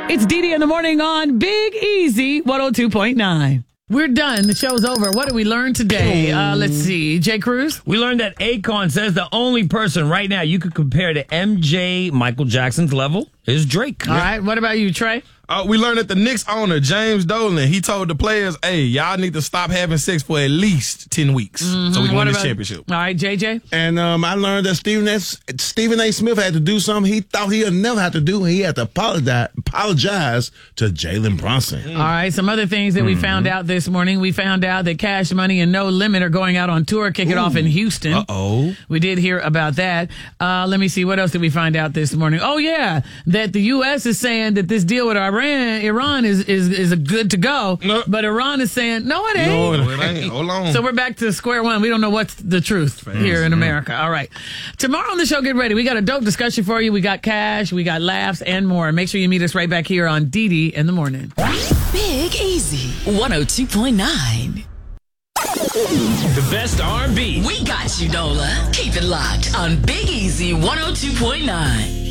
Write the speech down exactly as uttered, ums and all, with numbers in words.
It's Dee Dee in the morning on Big Easy one oh two point nine. We're done. The show's over. What did we learn today? Uh, let's see. Jay Cruz? We learned that Akon says the only person right now you could compare to M J, Michael Jackson's level, is Drake. All right. What about you, Trey? Uh, we learned that the Knicks owner, James Dolan, he told the players, hey, y'all need to stop having sex for at least ten weeks mm-hmm. so we can what win this about, championship. All right, J J? And um, I learned that Stephen, S, Stephen A. Smith had to do something he thought he'd never have to do. He had to apologize, apologize to Jalen Brunson. Mm. All right, some other things that we mm-hmm. found out this morning. We found out that Cash Money and No Limit are going out on tour, kick it off in Houston. Uh-oh. We did hear about that. Uh, let me see. What else did we find out this morning? Oh, yeah, that the U S is saying that this deal with Iran, Iran is is is a good to go, no. but Iran is saying no, it ain't. No, it ain't. Hold on. So we're back to square one. We don't know what's the truth Fans, here in America. All right, tomorrow on the show, get ready. We got a dope discussion for you. We got cash, we got laughs, and more. Make sure you meet us right back here on Dee Dee in the morning. Big Easy one oh two point nine. The best R and B. We got you, Nola. Keep it locked on Big Easy one oh two point nine.